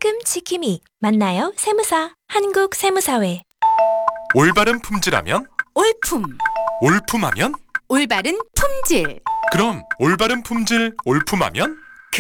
시금치킴이 만나요 세무사 한국세무사회. 올바른 품질하면? 올품, 올품하면? 올바른 품질. 그럼 올바른 품질 올품하면?